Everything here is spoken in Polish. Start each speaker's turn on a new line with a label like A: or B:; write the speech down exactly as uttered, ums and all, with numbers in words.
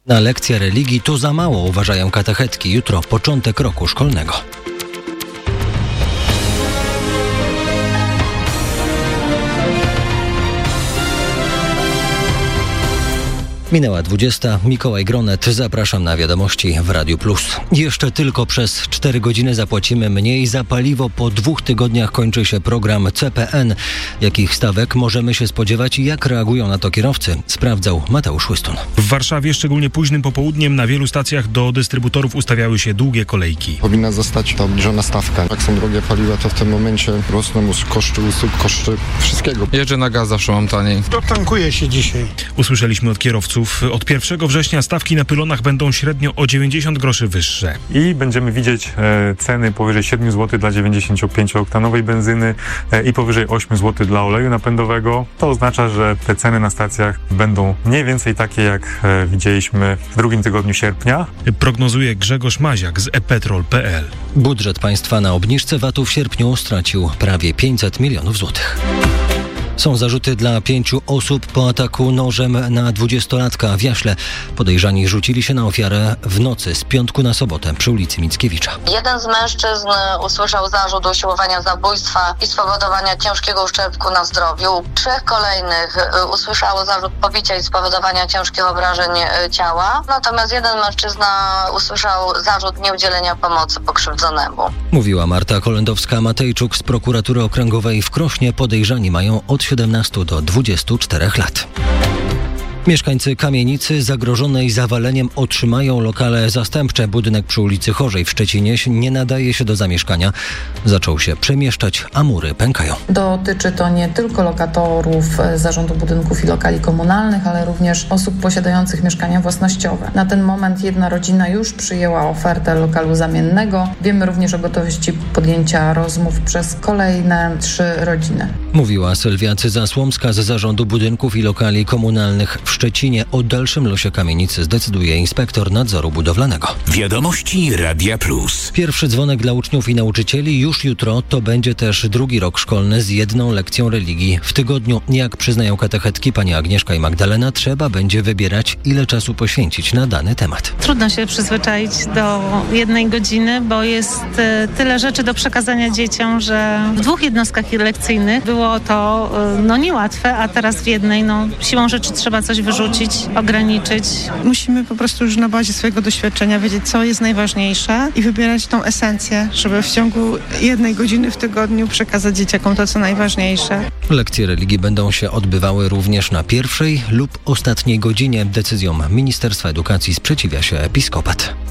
A: Na lekcję religii to za mało, uważają katechetki. Jutro początek roku szkolnego. Minęła dwudziesta. Mikołaj Gronet. Zapraszam na wiadomości w Radiu Plus. Jeszcze tylko przez cztery godziny zapłacimy mniej za paliwo. Po dwóch tygodniach kończy się program C P N. Jakich stawek możemy się spodziewać i jak reagują na to kierowcy? Sprawdzał Mateusz Łystun.
B: W Warszawie szczególnie późnym popołudniem na wielu stacjach do dystrybutorów ustawiały się długie kolejki.
C: Powinna zostać ta obniżona stawka. Jak są drogie paliwa, to w tym momencie rosną koszty usług, koszty wszystkiego.
D: Jeżdżę na gaz, zawsze mam taniej.
E: Dotankuje się dzisiaj.
B: Usłyszeliśmy od kierowców. Od pierwszego września stawki na pylonach będą średnio o dziewięćdziesiąt groszy wyższe.
F: I będziemy widzieć e, ceny powyżej siedem złotych dla dziewięćdziesięciopięciooktanowej benzyny e, i powyżej osiem złotych dla oleju napędowego. To oznacza, że te ceny na stacjach będą mniej więcej takie, jak e, widzieliśmy w drugim tygodniu sierpnia.
B: Prognozuje Grzegorz Maziak z e petrol kropka p l.
A: Budżet państwa na obniżce V A T-u w sierpniu stracił prawie pięćset milionów złotych. Są zarzuty dla pięciu osób po ataku nożem na dwudziestolatka w Jaśle. Podejrzani rzucili się na ofiarę w nocy z piątku na sobotę przy ulicy Mickiewicza.
G: Jeden z mężczyzn usłyszał zarzut usiłowania zabójstwa i spowodowania ciężkiego uszczerbku na zdrowiu. Trzech kolejnych usłyszało zarzut pobicia i spowodowania ciężkich obrażeń ciała. Natomiast jeden mężczyzna usłyszał zarzut nieudzielenia pomocy pokrzywdzonemu.
A: Mówiła Marta Kolendowska-Matejczuk z prokuratury okręgowej w Krośnie. Podejrzani mają od siedemnastu do dwudziestu czterech lat. Mieszkańcy kamienicy zagrożonej zawaleniem otrzymają lokale zastępcze. Budynek przy ulicy Chorzej w Szczecinie nie nadaje się do zamieszkania. Zaczął się przemieszczać, a mury pękają.
H: Dotyczy to nie tylko lokatorów Zarządu Budynków i Lokali Komunalnych, ale również osób posiadających mieszkania własnościowe. Na ten moment jedna rodzina już przyjęła ofertę lokalu zamiennego. Wiemy również o gotowości podjęcia rozmów przez kolejne trzy rodziny.
A: Mówiła Sylwia Cyza-Słomska z Zarządu Budynków i Lokali Komunalnych w Szczecinie. O dalszym losie kamienicy zdecyduje inspektor nadzoru budowlanego.
I: Wiadomości Radia Plus.
A: Pierwszy dzwonek dla uczniów i nauczycieli już jutro. To będzie też drugi rok szkolny z jedną lekcją religii w tygodniu. Jak przyznają katechetki pani Agnieszka i Magdalena, trzeba będzie wybierać, ile czasu poświęcić na dany temat.
J: Trudno się przyzwyczaić do jednej godziny, bo jest tyle rzeczy do przekazania dzieciom, że w dwóch jednostkach lekcyjnych było to no niełatwe, a teraz w jednej no siłą rzeczy trzeba coś wyrzucić, ograniczyć.
K: Musimy po prostu już na bazie swojego doświadczenia wiedzieć, co jest najważniejsze i wybierać tą esencję, żeby w ciągu jednej godziny w tygodniu przekazać dzieciakom to, co najważniejsze.
A: Lekcje religii będą się odbywały również na pierwszej lub ostatniej godzinie. Decyzjom Ministerstwa Edukacji sprzeciwia się episkopat.